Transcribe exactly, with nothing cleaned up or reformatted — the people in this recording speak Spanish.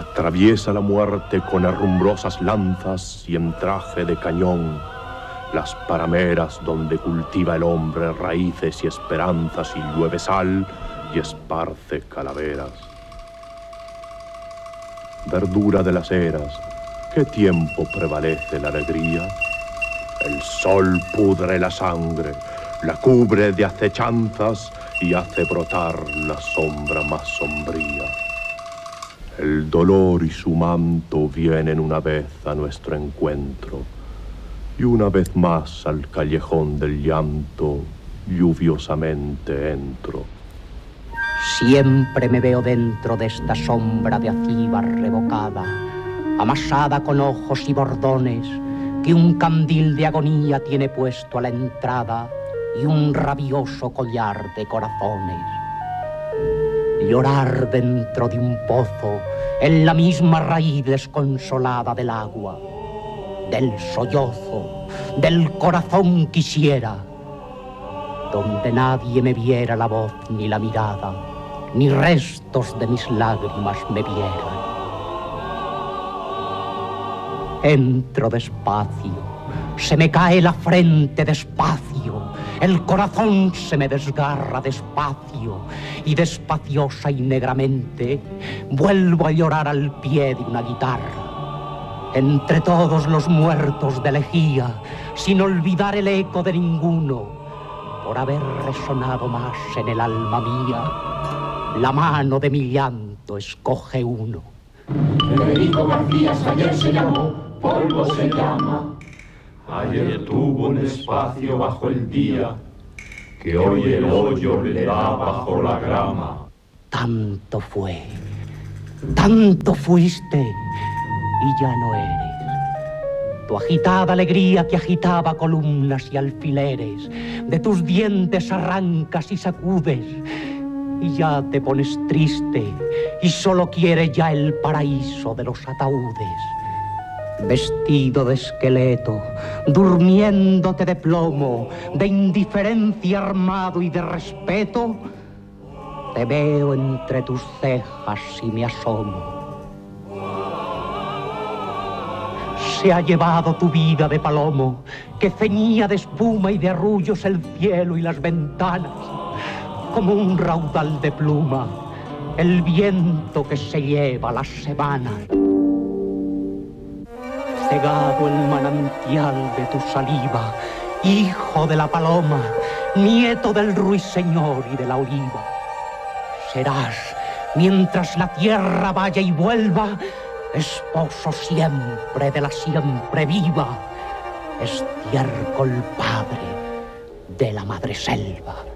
Atraviesa la muerte con herrumbrosas lanzas y en traje de cañón las parameras donde cultiva el hombre raíces y esperanzas y llueve sal y esparce calaveras. Verdura de las eras, ¿qué tiempo prevalece la alegría? El sol pudre la sangre, la cubre de acechanzas y hace brotar la sombra más sombría. El dolor y su manto vienen una vez a nuestro encuentro y una vez más al callejón del llanto lluviosamente entro. Siempre me veo dentro de esta sombra de acíbar revocada, amasada con ojos y bordones, que un candil de agonía tiene puesto a la entrada y un rabioso collar de corazones. Llorar dentro de un pozo, en la misma raíz desconsolada del agua, del sollozo, del corazón quisiera, donde nadie me viera la voz ni la mirada, ni restos de mis lágrimas me vieran. Entro despacio, se me cae la frente despacio, el corazón se me desgarra despacio y despaciosa y negramente vuelvo a llorar al pie de una guitarra. Entre todos los muertos de lejía, sin olvidar el eco de ninguno, por haber resonado más en el alma mía, la mano de mi llanto escoge uno. Federico García ayer se llamó, polvo se llama. Ayer tuvo un espacio bajo el día, que hoy el hoyo le da bajo la grama. Tanto fue, tanto fuiste, y ya no eres. Tu agitada alegría que agitaba columnas y alfileres, de tus dientes arrancas y sacudes, y ya te pones triste, y solo quieres ya el paraíso de los ataúdes. Vestido de esqueleto, durmiéndote de plomo, de indiferencia armado y de respeto, te veo entre tus cejas y me asomo. Se ha llevado tu vida de palomo, que ceñía de espuma y de arrullos el cielo y las ventanas, como un raudal de pluma, el viento que se lleva las semanas. Cegado el manantial de tu saliva, hijo de la paloma, nieto del ruiseñor y de la oliva. Serás, mientras la tierra vaya y vuelva, esposo siempre de la siempre viva, estiércol padre de la madre selva.